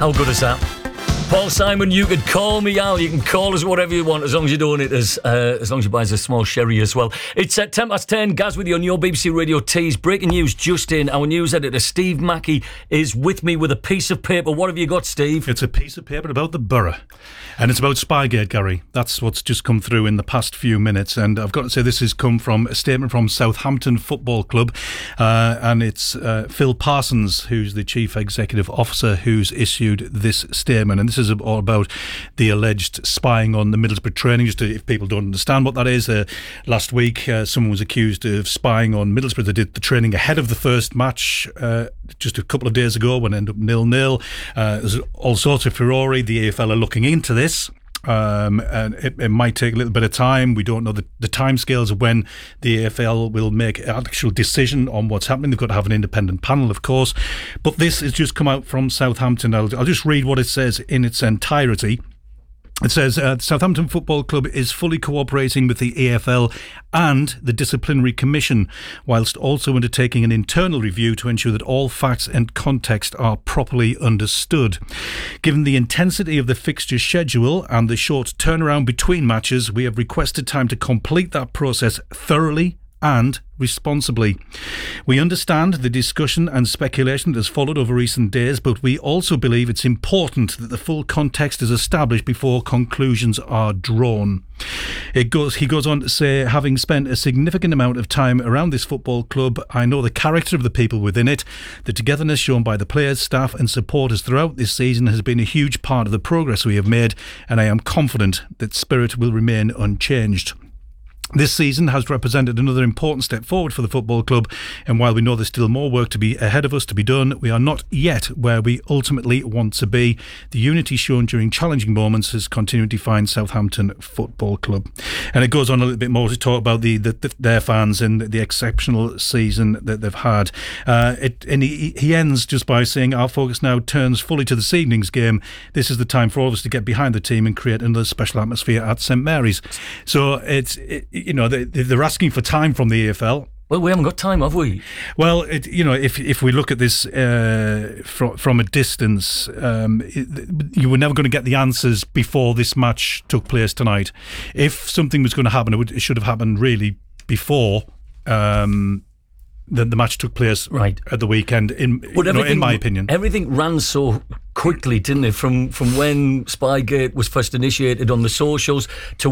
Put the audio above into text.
How good is that? Paul Simon, you can call me Al. You can call us whatever you want, as long as you don't it as long as you buy us a small sherry as well. It's at 10:10. Gaz with you on your BBC Radio Tees. Breaking news just in. Our news editor Steve Mackey is with me with a piece of paper. What have you got, Steve? It's a piece of paper about the Borough, and it's about Spygate, Gary. That's what's just come through in the past few minutes, and I've got to say this has come from a statement from Southampton Football Club, and it's Phil Parsons, who's the Chief Executive Officer, who's issued this statement, and this is all about the alleged spying on the Middlesbrough training. Just if people don't understand what that is, last week someone was accused of spying on Middlesbrough. They did the training ahead of the first match just a couple of days ago when it ended up 0-0. There's all sorts of furore. The AFL are looking into this. And it might take a little bit of time. We don't know the timescales of when the AFL will make an actual decision on what's happening. They've got to have an independent panel, of course. But this has just come out from Southampton. I'll just read what it says in its entirety. It says, Southampton Football Club is fully cooperating with the AFL and the Disciplinary Commission, whilst also undertaking an internal review to ensure that all facts and context are properly understood. Given the intensity of the fixture schedule and the short turnaround between matches, we have requested time to complete that process thoroughly and responsibly. We understand the discussion and speculation that has followed over recent days, but we also believe it's important that the full context is established before conclusions are drawn. He goes on to say, having spent a significant amount of time around this football club, I know the character of the people within it. The togetherness shown by the players, staff and supporters throughout this season has been a huge part of the progress we have made, and I am confident that spirit will remain unchanged. This season has represented another important step forward for the football club, and while we know there's still more work to be ahead of us to be done, we are not yet where we ultimately want to be. The unity shown during challenging moments has continued to define Southampton Football Club. And it goes on a little bit more to talk about their fans and the exceptional season that they've had. And he ends just by saying, our focus now turns fully to this evening's game. This is the time for all of us to get behind the team and create another special atmosphere at St Mary's. So they're asking for time from the AFL. Well, we haven't got time, have we? Well, if we look at this from a distance, you were never going to get the answers before this match took place tonight. If something was going to happen, it should have happened really before the match took place right at the weekend, in my opinion. Everything ran so quickly, didn't it? From when Spygate was first initiated on the socials to